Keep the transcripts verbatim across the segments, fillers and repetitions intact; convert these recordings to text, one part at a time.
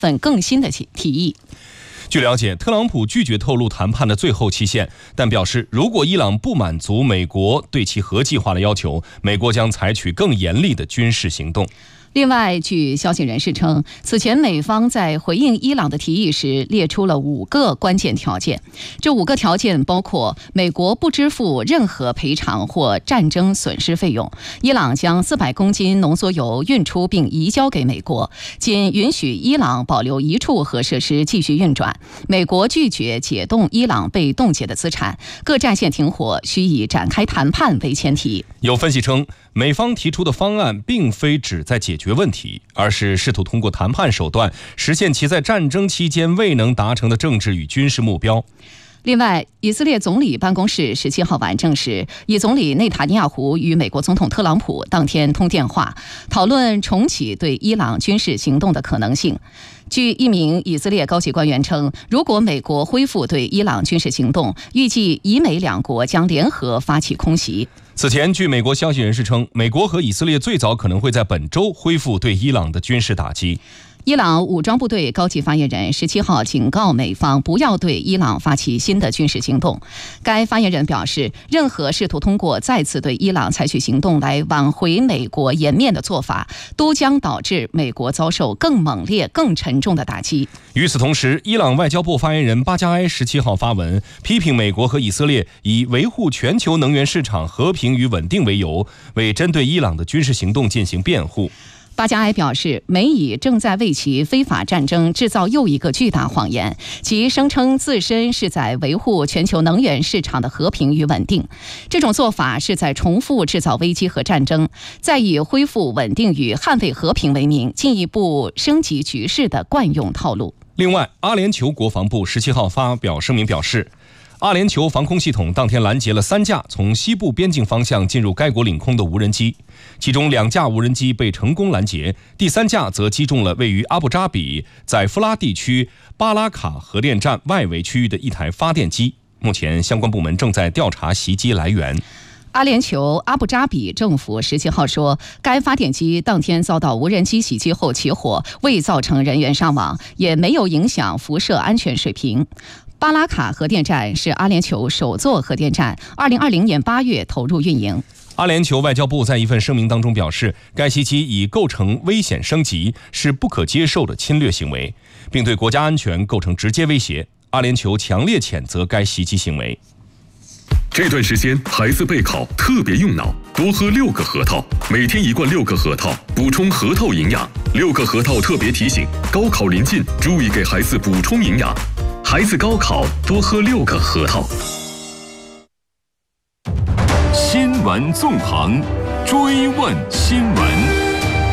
份更新的提议。 据了解，特朗普拒绝透露谈判的最后期限，但表示如果伊朗不满足美国对其核计划的要求，美国将采取更严厉的军事行动。 另外，据消息人士称，此前美方在回应伊朗的提议时列出了五个关键条件。这五个条件包括：美国不支付任何赔偿或战争损失费用；伊朗将四百公斤浓缩铀运出并移交给美国，仅允许伊朗保留一处核设施继续运转；美国拒绝解冻伊朗被冻结的资产；各战线停火需以展开谈判为前提。 有分析称，美方提出的方案并非旨在解决问题，而是试图通过谈判手段实现其在战争期间未能达成的政治与军事目标。 另外，以色列总理办公室十七号晚证实，以总理内塔尼亚胡与美国总统特朗普当天通电话，讨论重启对伊朗军事行动的可能性。据一名以色列高级官员称，如果美国恢复对伊朗军事行动，预计以美两国将联合发起空袭。 此前，据美国消息人士称，美国和以色列最早可能会在本周恢复对伊朗的军事打击。 伊朗武装部队高级发言人十七号警告美方不要对伊朗发起新的军事行动。该发言人表示，任何试图通过再次对伊朗采取行动来挽回美国颜面的做法，都将导致美国遭受更猛烈、更沉重的打击。 与此同时，伊朗外交部发言人巴加埃十七号发文批评美国和以色列以维护全球能源市场和平与稳定为由，为针对伊朗的军事行动进行辩护。 巴加埃表示，美以正在为其非法战争制造又一个巨大谎言，其声称自身是在维护全球能源市场的和平与稳定。这种做法是在重复制造危机和战争，在以恢复稳定与捍卫和平为名，进一步升级局势的惯用套路。 另外，阿联酋国防部十七号发表声明表示，阿联酋防空系统当天拦截了三架从西部边境方向进入该国领空的无人机，其中两架无人机被成功拦截，第三架则击中了位于阿布扎比在夫拉地区巴拉卡核电站外围区域的一台发电机。目前相关部门正在调查袭击来源。 阿联酋阿布扎比政府十七号说，该发电机当天遭到无人机袭击后起火，未造成人员伤亡，也没有影响辐射安全水平。巴拉卡核电站是阿联酋首座核电站，二零二零年八月投入运营。 阿联酋外交部在一份声明当中表示，该袭击已构成危险升级，是不可接受的侵略行为，并对国家安全构成直接威胁。阿联酋强烈谴责该袭击行为。 这段时间孩子备考特别用脑，多喝六个核桃，每天一罐六个核桃，补充核桃营养。六个核桃特别提醒，高考临近，注意给孩子补充营养。孩子高考多喝六个核桃。 新闻纵横，追问新闻。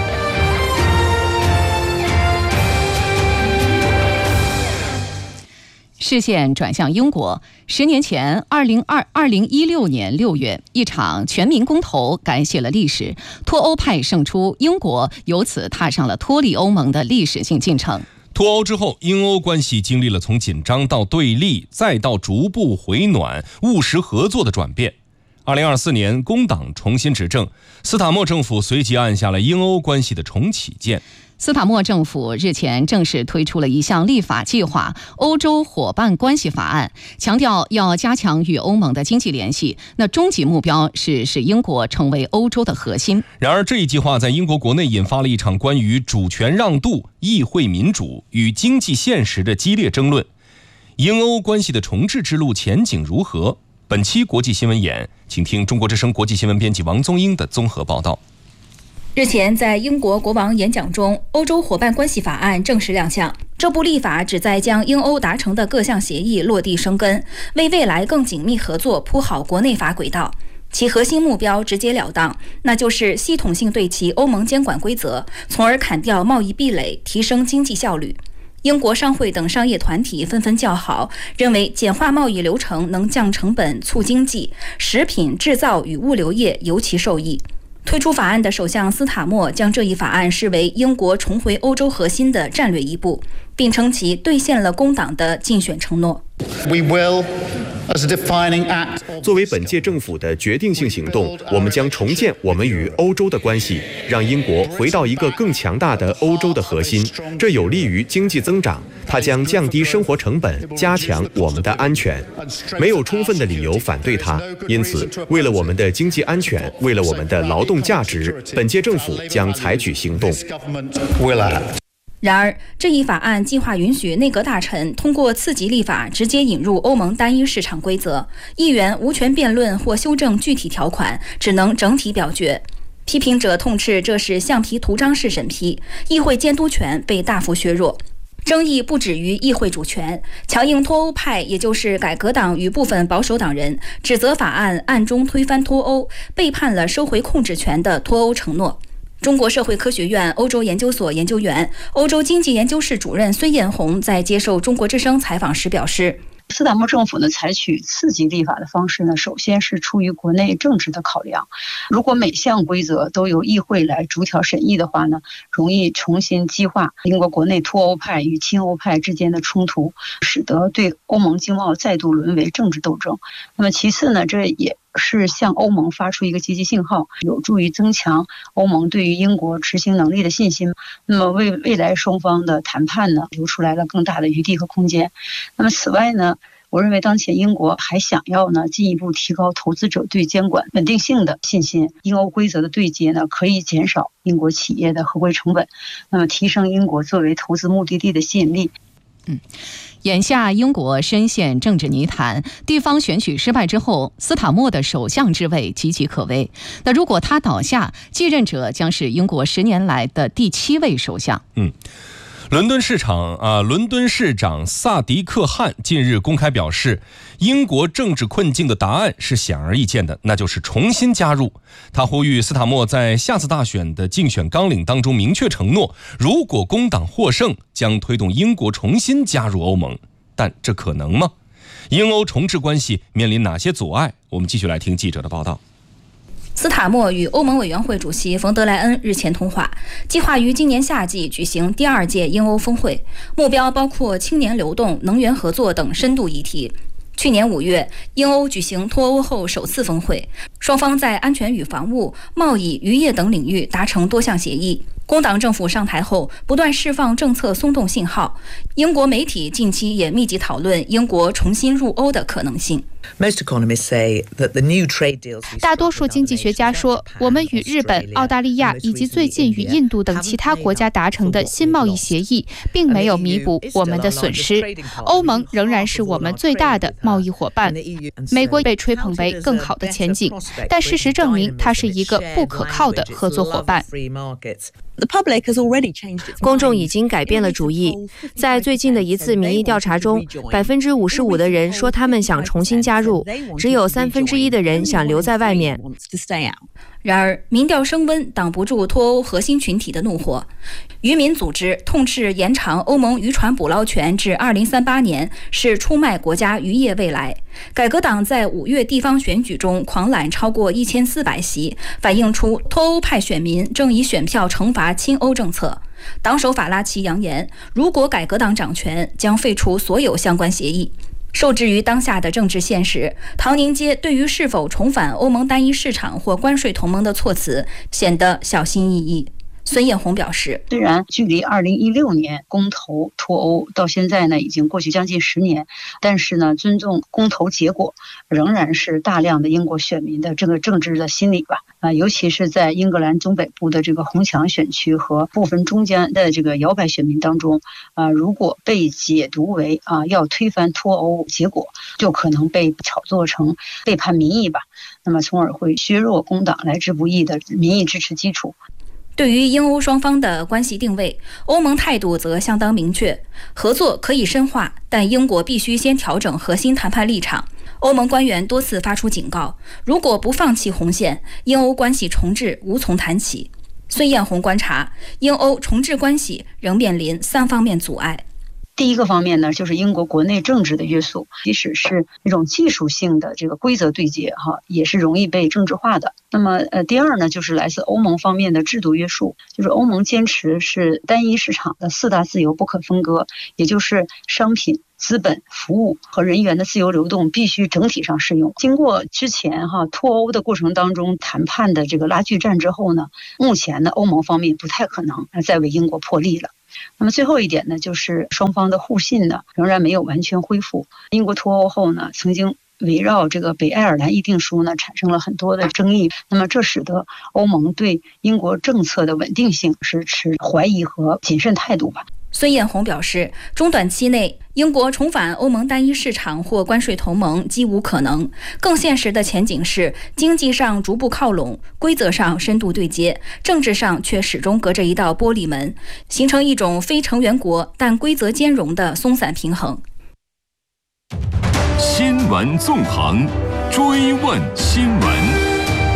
视线转向英国，十年前，二零二二零一六年六月，一场全民公投改写了历史，脱欧派胜出，英国由此踏上了脱离欧盟的历史性进程。 脱欧之后，英欧关系经历了从紧张到对立，再到逐步回暖、务实合作的转变。二零二四年，工党重新执政，斯塔默政府随即按下了英欧关系的重启键。 斯塔默政府日前正式推出了一项立法计划——欧洲伙伴关系法案，强调要加强与欧盟的经济联系。那终极目标是使英国成为欧洲的核心。 然而，这一计划在英国国内引发了一场关于主权让渡、议会民主与经济现实的激烈争论。英欧关系的重置之路前景如何？本期国际新闻眼，请听中国之声国际新闻编辑王宗英的综合报道。 日前，在英国国王演讲中，欧洲伙伴关系法案正式亮相。这部立法旨在将英欧达成的各项协议落地生根，为未来更紧密合作铺好国内法轨道。其核心目标直截了当，那就是系统性对齐欧盟监管规则，从而砍掉贸易壁垒，提升经济效率。英国商会等商业团体纷纷叫好，认为简化贸易流程能降成本、促经济，食品制造与物流业尤其受益。推出法案的首相斯塔默将这一法案视为英国重回欧洲核心的战略一步，并称其兑现了工党的竞选承诺。 We will 作为本届政府的决定性行动，我们将重建我们与欧洲的关系，让英国回到一个更强大的欧洲的核心。这有利于经济增长，它将降低生活成本，加强我们的安全。没有充分的理由反对它。因此，为了我们的经济安全，为了我们的劳动价值，本届政府将采取行动。 然而，这一法案计划允许内阁大臣通过次级立法直接引入欧盟单一市场规则，议员无权辩论或修正具体条款，只能整体表决。批评者痛斥这是橡皮图章式审批，议会监督权被大幅削弱。争议不止于议会主权，强硬脱欧派，也就是改革党与部分保守党人，指责法案暗中推翻脱欧，背叛了收回控制权的脱欧承诺。中国社会科学院欧洲研究所研究员、欧洲经济研究室主任孙艳红在接受中国之声采访时表示， 斯坦默政府呢采取次级立法的方式呢，首先是出于国内政治的考量。如果每项规则都由议会来逐条审议的话呢，容易重新激化英国国内脱欧派与亲欧派之间的冲突，使得对欧盟经贸再度沦为政治斗争。那么其次呢，这也是向欧盟发出一个积极信号，有助于增强欧盟对于英国执行能力的信心。那么为未来双方的谈判呢，留出来了更大的余地和空间。那么此外呢，我认为当前英国还想要呢进一步提高投资者对监管稳定性的信心。英欧规则的对接呢，可以减少英国企业的合规成本，那么提升英国作为投资目的地的吸引力。 嗯，眼下英国深陷政治泥潭，地方选举失败之后，斯塔默的首相之位岌岌可危。那如果他倒下，继任者将是英国十年来的第七位首相。 嗯。伦敦市长啊，伦敦市长萨迪克汗近日公开表示，英国政治困境的答案是显而易见的，那就是重新加入。他呼吁斯塔默在下次大选的竞选纲领当中明确承诺，如果工党获胜，将推动英国重新加入欧盟。但这可能吗？英欧重置关系面临哪些阻碍？我们继续来听记者的报道。 斯塔默与欧盟委员会主席冯德莱恩日前通话，计划于今年夏季举行第二届英欧峰会，目标包括青年流动、能源合作等深度议题。去年五月，英欧举行脱欧后首次峰会，双方在安全与防务、贸易、渔业等领域达成多项协议。工党政府上台后，不断释放政策松动信号。英国媒体近期也密集讨论英国重新入欧的可能性。 大多数经济学家说，我们与日本、澳大利亚以及最近与印度等其他国家达成的新贸易协议，并没有弥补我们的损失。欧盟仍然是我们最大的贸易伙伴。美国被吹捧为更好的前景，但事实证明它是一个不可靠的合作伙伴。 公众已经改变了主意。在最近的一次民意调查中，百分之五十五的人说他们想重新加入，只有三分之一的人想留在外面。 然而，民调升温挡不住脱欧核心群体的怒火。渔民组织痛斥延长欧盟渔船捕捞权至二零三八年是出卖国家渔业未来。改革党在五月地方选举中狂揽超过一千四百席，反映出脱欧派选民正以选票惩罚亲欧政策。党首法拉奇扬言，如果改革党掌权，将废除所有相关协议。受制于当下的政治现实，唐宁街对于是否重返欧盟单一市场或关税同盟的措辞显得小心翼翼。孙艳红表示， 虽然距离二零一六年公投脱欧到现在呢已经过去将近十年，但是呢尊重公投结果仍然是大量的英国选民的这个政治的心理吧。啊，尤其是在英格兰中北部的这个红墙选区和部分中间的这个摇摆选民当中，啊，如果被解读为啊要推翻脱欧结果，就可能被炒作成背叛民意吧。那么从而会削弱工党来之不易的民意支持基础。 对于英欧双方的关系定位，欧盟态度则相当明确，合作可以深化，但英国必须先调整核心谈判立场。欧盟官员多次发出警告，如果不放弃红线，英欧关系重置无从谈起。孙艳红观察，英欧重置关系仍面临三方面阻碍。 第一个方面呢，就是英国国内政治的约束，即使是那种技术性的这个规则对接哈，也是容易被政治化的。那么呃，第二呢，就是来自欧盟方面的制度约束，就是欧盟坚持是单一市场的四大自由不可分割，也就是商品、资本、服务和人员的自由流动必须整体上适用。经过之前哈脱欧的过程当中谈判的这个拉锯战之后呢，目前呢欧盟方面不太可能再为英国破例了。那么最后一点呢，就是双方的互信呢仍然没有完全恢复。英国脱欧后呢，曾经围绕这个北爱尔兰议定书呢产生了很多的争议，那么这使得欧盟对英国政策的稳定性是持怀疑和谨慎态度吧。 孙艳红表示，中短期内英国重返欧盟单一市场或关税同盟几无可能，更现实的前景是经济上逐步靠拢，规则上深度对接，政治上却始终隔着一道玻璃门，形成一种非成员国但规则兼容的松散平衡。 新闻纵横，追问新闻。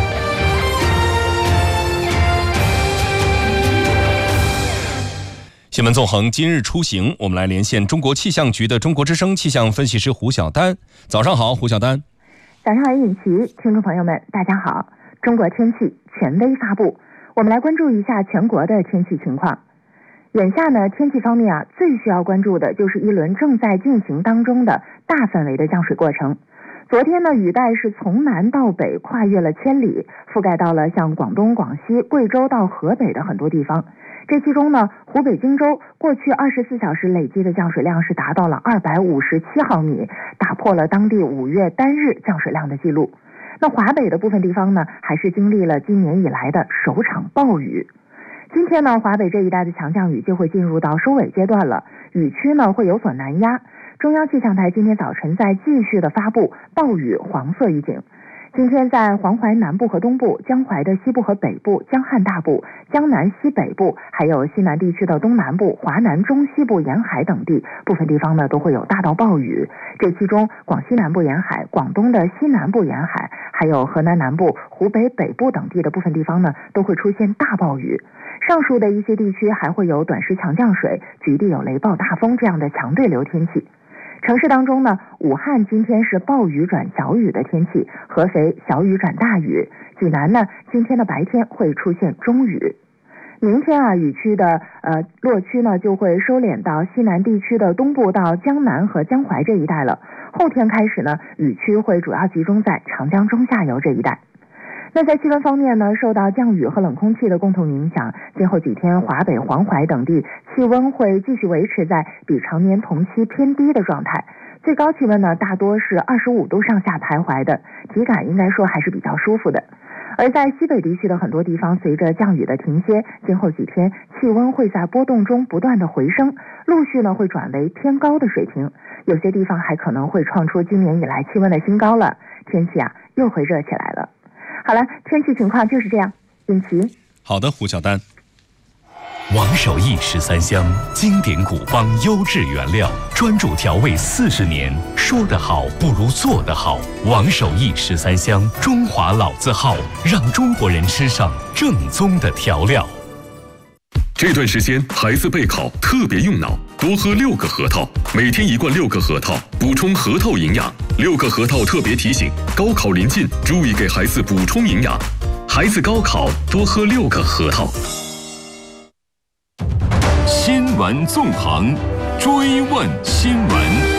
新闻纵横，今日出行，我们来连线中国气象局的中国之声气象分析师胡晓丹。早上好，胡晓丹。 早上好，尹奇，听众朋友们，大家好。中国天气权威发布，我们来关注一下全国的天气情况。眼下呢，天气方面啊，最需要关注的就是一轮正在进行当中的大范围的降水过程。昨天呢，雨带是从南到北跨越了千里，覆盖到了像广东、广西、贵州到河北的很多地方。这其中呢，湖北荆州过去二十四小时累积的降水量是达到了二百五十七毫米，打破了当地五月单日降水量的记录。那华北的部分地方呢，还是经历了今年以来的首场暴雨。今天呢，华北这一带的强降雨就会进入到收尾阶段了，雨区呢会有所南压。中央气象台今天早晨在继续的发布暴雨黄色预警。今天在黄淮南部和东部、江淮的西部和北部、江汉大部、江南西北部，还有西南地区的东南部、华南中西部沿海等地，部分地方呢都会有大到暴雨。这其中，广西南部沿海、广东的西南部沿海，还有河南南部、湖北北部等地的部分地方呢，都会出现大暴雨。上述的一些地区还会有短时强降水，局地有雷暴大风这样的强对流天气。城市当中呢，武汉今天是暴雨转小雨的天气，合肥小雨转大雨，济南呢今天的白天会出现中雨。明天啊，雨区的呃落区呢就会收敛到西南地区的东部到江南和江淮这一带了。后天开始呢，雨区会主要集中在长江中下游这一带。那在气温方面呢，受到降雨和冷空气的共同影响，今后几天华北、黄淮等地气温会继续维持在比常年同期偏低的状态，最高气温呢大多是二十五度上下徘徊的，体感应该说还是比较舒服的。而在西北地区的很多地方，随着降雨的停歇，今后几天气温会在波动中不断的回升，陆续呢会转为偏高的水平，有些地方还可能会创出今年以来气温的新高了，天气啊又会热起来了。好了，天气情况就是这样。尹奇， 好的，胡晓丹。 王守义十三香，经典古方，优质原料，专注调味四十年。说得好不如做得好。王守义十三香，中华老字号，让中国人吃上正宗的调料。 这段时间孩子备考特别用脑，多喝六个核桃，每天一罐六个核桃，补充核桃营养。六个核桃特别提醒：高考临近，注意给孩子补充营养。孩子高考多喝六个核桃。 新闻纵横，追问新闻。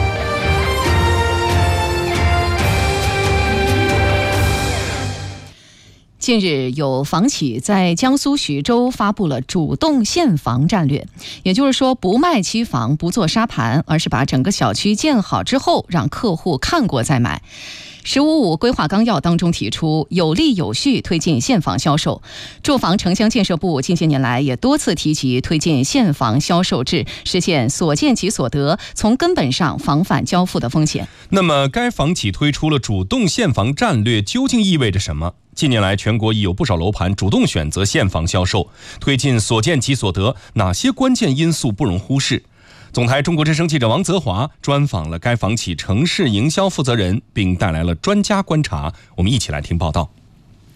近日，有房企在江苏徐州发布了主动限房战略，也就是说，不卖期房，不做沙盘，而是把整个小区建好之后，让客户看过再买。十五五规划纲要当中提出，有力有序推进现房销售。住房城乡建设部近些年来也多次提及推进现房销售制，实现所见即所得，从根本上防范交付的风险。 那么，该房企推出了主动现房战略，究竟意味着什么？近年来，全国已有不少楼盘主动选择现房销售，推进所见即所得，哪些关键因素不容忽视？总台中国之声记者王泽华专访了该房企城市营销负责人，并带来了专家观察。我们一起来听报道。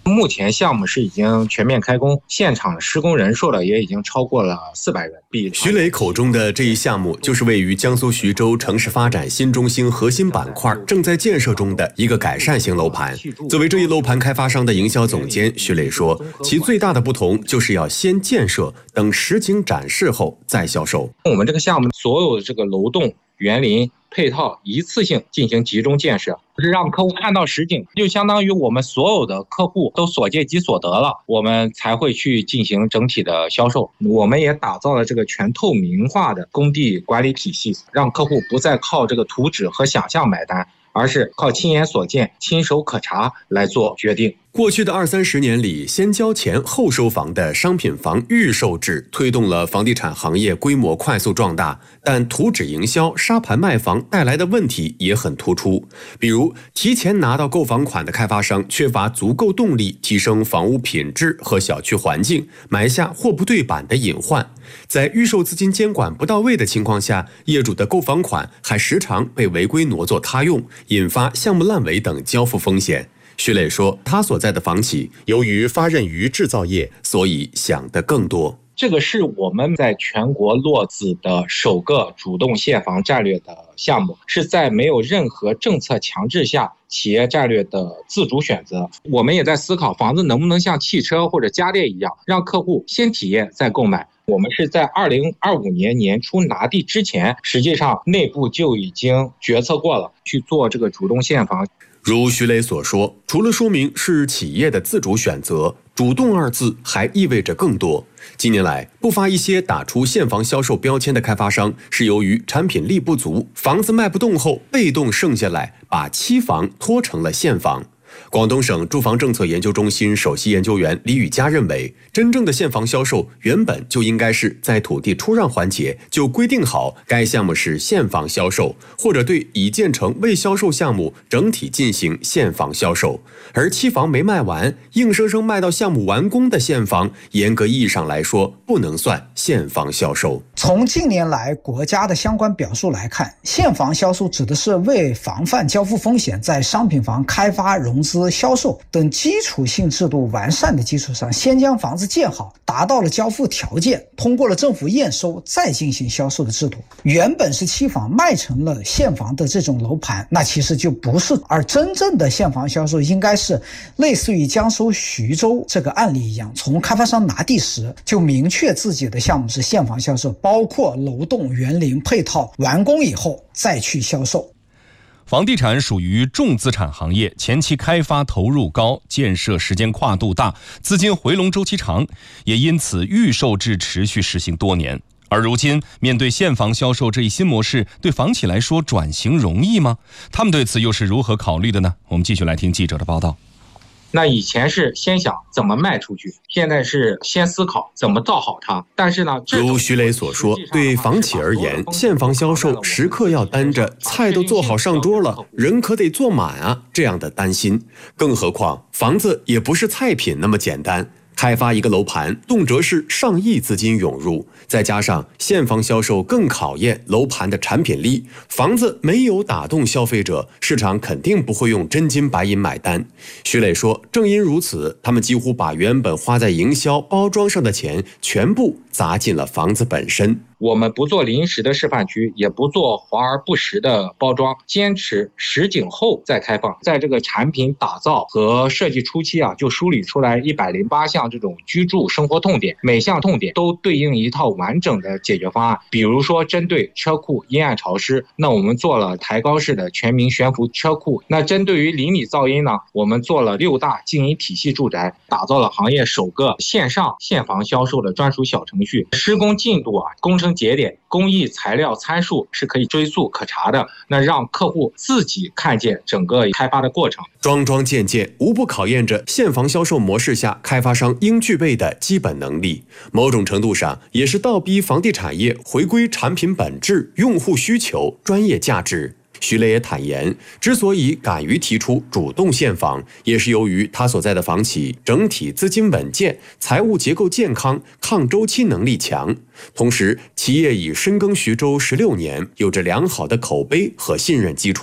目前项目是已经全面开工，现场施工人数了也已经超过了四百人。 徐磊口中的这一项目，就是位于江苏徐州城市发展新中心核心板块正在建设中的一个改善型楼盘。作为这一楼盘开发商的营销总监，徐磊说，其最大的不同就是要先建设，等实景展示后再销售。 我们这个项目所有的这个楼栋、园林配套一次性进行集中建设，是让客户看到实景，就相当于我们所有的客户都所见即所得了，我们才会去进行整体的销售。我们也打造了这个全透明化的工地管理体系，让客户不再靠这个图纸和想象买单，而是靠亲眼所见、亲手可查来做决定。 过去的二三十年里，先交钱后收房的商品房预售制推动了房地产行业规模快速壮大，但图纸营销、沙盘卖房带来的问题也很突出。比如，提前拿到购房款的开发商缺乏足够动力提升房屋品质和小区环境，埋下货不对版的隐患。在预售资金监管不到位的情况下，业主的购房款还时常被违规挪作他用，引发项目烂尾等交付风险。徐磊说，他所在的房企由于发轫于制造业，所以想得更多。 这个是我们在全国落子的首个主动现房战略的项目，是在没有任何政策强制下企业战略的自主选择。我们也在思考房子能不能像汽车或者家电一样，让客户先体验再购买。我们是在二零二五年年初拿地之前，实际上内部就已经决策过了，去做这个主动现房。 如徐磊所说，除了说明是企业的自主选择，主动二字还意味着更多。近年来，不乏一些打出现房销售标签的开发商，是由于产品力不足，房子卖不动后，被动剩下来，把期房拖成了现房。广东省住房政策研究中心首席研究员李宇佳认为，真正的现房销售原本就应该是在土地出让环节就规定好该项目是现房销售，或者对已建成未销售项目整体进行现房销售。而期房没卖完，硬生生卖到项目完工的现房，严格意义上来说不能算现房销售。 从近年来国家的相关表述来看，现房销售指的是为防范交付风险，在商品房开发、融资、销售等基础性制度完善的基础上，先将房子建好，达到了交付条件，通过了政府验收，再进行销售的制度。原本是期房卖成了现房的这种楼盘，那其实就不是。而真正的现房销售应该是类似于江苏徐州这个案例一样，从开发商拿地时就明确自己的项目是现房销售，包括楼栋、园林配套，完工以后再去销售。 房地产属于重资产行业，前期开发投入高，建设时间跨度大，资金回笼周期长，也因此预售制持续实行多年。而如今面对现房销售这一新模式，对房企来说转型容易吗？他们对此又是如何考虑的呢？我们继续来听记者的报道。 那以前是先想怎么卖出去，现在是先思考怎么造好它。但是呢， 如徐磊所说，对房企而言，现房销售时刻要担着菜都做好上桌了，人可得坐满啊这样的担心。更何况房子也不是菜品那么简单，开发一个楼盘动辄是上亿资金涌入，再加上现房销售更考验楼盘的产品力，房子没有打动消费者，市场肯定不会用真金白银买单。徐磊说，正因如此，他们几乎把原本花在营销包装上的钱全部砸进了房子本身。 我们不做临时的示范区，也不做华而不实的包装，坚持实景后再开放。在这个产品打造和设计初期啊，就梳理出来一百零八项这种居住生活痛点，每项痛点都对应一套完整的解决方案。比如说，针对车库阴暗潮湿，那我们做了抬高式的全民悬浮车库；那针对于邻里噪音呢，我们做了六大静音体系住宅，打造了行业首个线上现房销售的专属小程序。施工进度啊，工程节点、工艺材料参数是可以追溯可查的，那让客户自己看见整个开发的过程。 桩桩件件无不考验着现房销售模式下开发商应具备的基本能力，某种程度上也是倒逼房地产业回归产品本质、用户需求、专业价值。徐磊也坦言，之所以敢于提出主动现房，也是由于他所在的房企整体资金稳健，财务结构健康，抗周期能力强。同时，企业已深耕徐州十六年，有着良好的口碑和信任基础。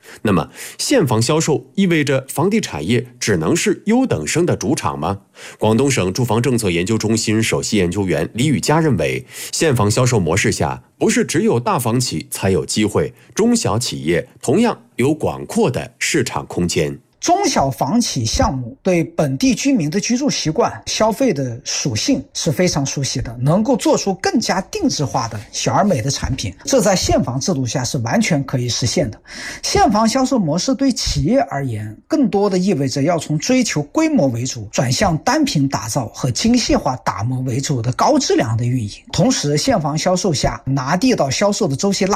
那么现房销售意味着房地产业只能是优等生的主场吗？广东省住房政策研究中心首席研究员李宇佳认为，现房销售模式下，不是只有大房企才有机会，中小企业同样有广阔的市场空间。 中小房企项目对本地居民的居住习惯、消费的属性是非常熟悉的，能够做出更加定制化的小而美的产品，这在现房制度下是完全可以实现的。现房销售模式对企业而言，更多的意味着要从追求规模为主，转向单品打造和精细化打磨为主的高质量的运营。同时，现房销售下拿地到销售的周期拉